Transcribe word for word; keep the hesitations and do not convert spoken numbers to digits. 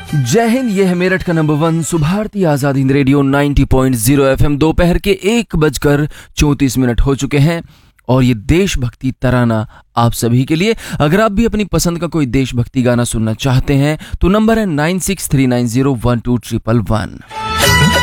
जय हिंद। ये है मेरठ का number one Subharti Azad Hind radio नब्बे पॉइंट शून्य एफएम। दोपहर के एक बजकर चौंतीस मिनट हो चुके हैं और ये देशभक्ति तराना आप सभी के लिए। अगर आप भी अपनी पसंद का कोई देशभक्ति गाना सुनना चाहते हैं तो नंबर है nine six three nine zero one two triple one.